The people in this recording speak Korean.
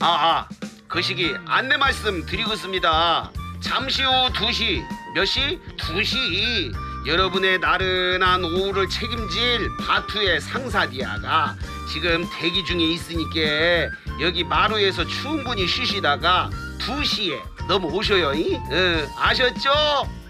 그 시기 안내 말씀 드리겠습니다. 잠시 후 2시, 몇 시? 2시. 여러분의 나른한 오후를 책임질 바투의 상사디아가 지금 대기 중에 있으니까 여기 마루에서 충분히 쉬시다가 2시에 넘어오셔요. 아셨죠?